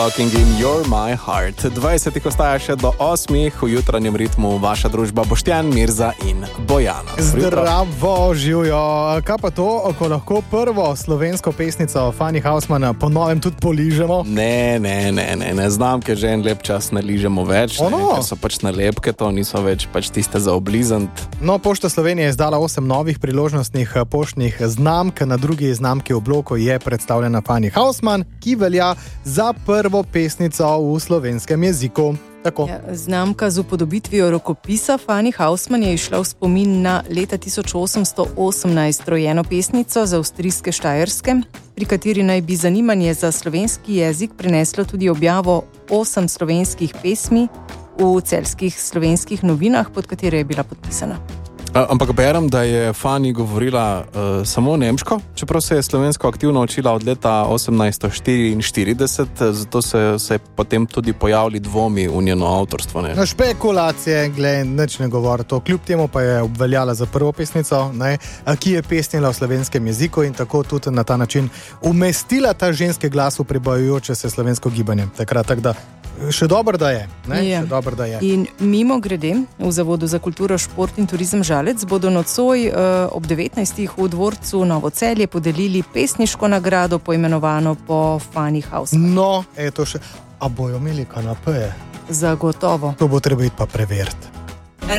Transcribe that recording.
Talking in You're My Heart. 20 ostaja še do 8 v jutranjem ritmu vaša družba Boštjan, Mirza in Bojana. Zdravo, živijo. Kaj pa to, ko lahko prvo slovensko pesnico Fanny Hausmann po novem tudi poližemo? Ne, znam, ker že en lep čas ne ližemo več, ker so pač nalepke, to niso več pač tiste za oblizant. No, Pošta Slovenije je izdala 8 novih priložnostnih poštnih znamk. Na drugi znamki v bloku je predstavljena Fanny Hausmann, ki velja za prvo pesnico v slovenskem jeziku. Ja, znamka z upodobitvijo rokopisa Fanny Hausmann je išla v spomin na leta 1818 rojeno pesnico z avstrijske Štajerske, pri kateri naj bi zanimanje za slovenski jezik prineslo tudi objavo 8 slovenskih pesmi v celjskih slovenskih novinah, pod katere je bila podpisana. Ampak berem, da je Fanny govorila samo nemško, čeprav se je slovensko aktivno učila od leta 1844, zato se potem tudi pojavili dvomi v njeno avtorstvo. Ne? No, špekulacije, nič ne govori to. Kljub temu pa je obveljala za prvo pesnico, ki je pesnila v slovenskem jeziku in tako tudi na ta način umestila ta ženski glas v prebajajoče se slovensko gibanje. Takrat, da še dobro, da je. Ja. Še dobro, da je. In mimo grede, v Zavodu za kulturo, šport in turizem Žalec bodo nocoj ob 19. v dvorcu Novo Celje podelili pesniško nagrado poimenovano po Fanny Hausmann. No, eto še. A bojo imeli kanapeje? Zagotovo. To bo treba iti pa preveriti.